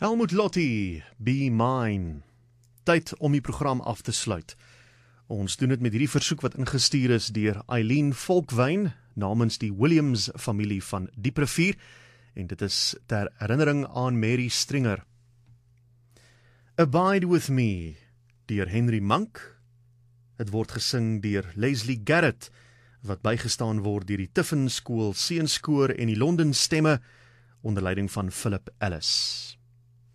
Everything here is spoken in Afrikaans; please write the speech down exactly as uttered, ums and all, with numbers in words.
Helmut Lotti, Be Mine. Tyd om die program af te sluit. Ons doen dit met hierdie versoek wat ingestuur is deur Eileen Volkwyn namens die Williams familie van Dieprevier, en dit is ter herinnering aan Mary Stringer. Abide With Me deur Henry Monk. Het word gesing deur Leslie Garrett, wat bygestaan word deur die Tiffin Skool Seunskoor en die Londen Stemme onder leiding van Philip Ellis.